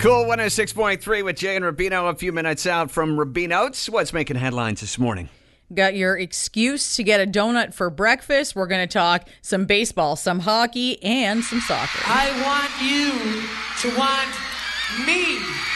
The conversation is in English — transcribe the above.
Cool 106.3 with Jay and Rubino. A few minutes out from Rubino's. What's making headlines this morning? Got your excuse to get a donut for breakfast. We're going to talk some baseball, some hockey, and some soccer. I want you to want me.